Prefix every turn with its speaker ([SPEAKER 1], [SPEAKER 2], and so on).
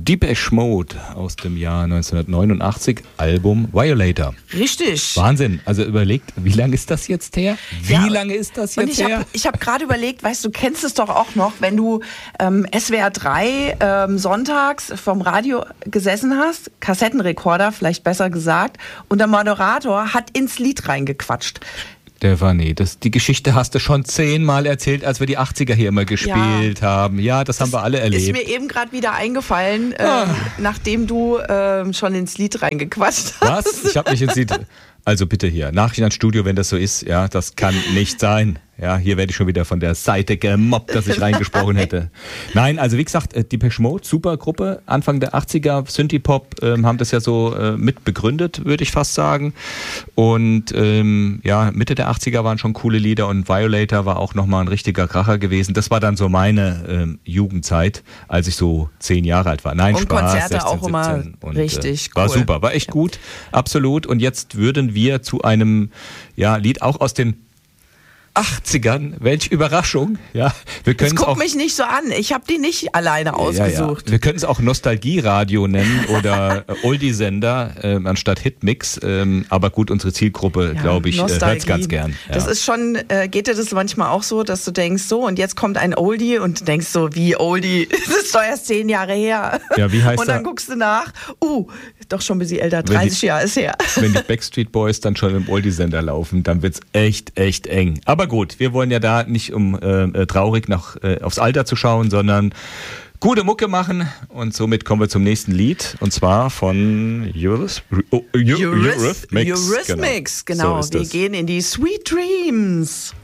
[SPEAKER 1] Depeche Mode aus dem Jahr 1989, Album Violator.
[SPEAKER 2] Richtig.
[SPEAKER 1] Wahnsinn. Also überlegt, wie lange ist das jetzt her? Wie lange ist das jetzt her?
[SPEAKER 2] Ich hab gerade überlegt, weißt du, kennst es doch auch noch, wenn du SWR 3 sonntags vom Radio gesessen hast, Kassettenrekorder, vielleicht besser gesagt, und der Moderator hat ins Lied reingequatscht.
[SPEAKER 1] Stefanie, die Geschichte hast du schon 10-mal erzählt, als wir die 80er hier immer gespielt haben. Ja, das haben wir alle erlebt.
[SPEAKER 2] Ist mir eben gerade wieder eingefallen, nachdem du schon ins Lied reingequatscht hast.
[SPEAKER 1] Was? Ich habe nicht ins Lied... Also bitte hier, Nachrichten ans Studio, wenn das so ist. Ja, das kann nicht sein. Ja, hier werde ich schon wieder von der Seite gemobbt, dass ich reingesprochen hätte. Nein, also wie gesagt, Depeche Mode, super Gruppe. Anfang der 80er, Synthie-Pop, haben das ja so mit begründet, würde ich fast sagen. Und Mitte der 80er waren schon coole Lieder und Violator war auch nochmal ein richtiger Kracher gewesen. Das war dann so meine Jugendzeit, als ich so 10 Jahre alt war. Nein,
[SPEAKER 2] und
[SPEAKER 1] Spaß,
[SPEAKER 2] Konzerte
[SPEAKER 1] 16,
[SPEAKER 2] auch immer
[SPEAKER 1] 17. Und,
[SPEAKER 2] richtig cool.
[SPEAKER 1] War super, war echt gut, absolut. Und jetzt würden wir zu einem Lied auch aus den 80ern, welche Überraschung. Ja, wir können
[SPEAKER 2] guck mich nicht so an, ich habe die nicht alleine ausgesucht.
[SPEAKER 1] Ja. Wir können es auch Nostalgie-Radio nennen oder Oldie-Sender anstatt Hitmix, aber gut, unsere Zielgruppe, glaube ich, hört es ganz gern. Ja.
[SPEAKER 2] Das ist schon, geht dir das manchmal auch so, dass du denkst, so und jetzt kommt ein Oldie und du denkst so, wie Oldie, das ist doch erst 10 Jahre her.
[SPEAKER 1] Ja, wie heißt
[SPEAKER 2] und dann guckst du nach, doch schon ein bisschen älter, 30 Jahre ist her.
[SPEAKER 1] Wenn die Backstreet Boys dann schon im Oldie-Sender laufen, dann wird's echt eng. Aber gut, wir wollen ja da nicht traurig aufs Alter zu schauen, sondern gute Mucke machen und somit kommen wir zum nächsten Lied und zwar von Eurythmics.
[SPEAKER 2] Genau. So wir gehen in die Sweet Dreams.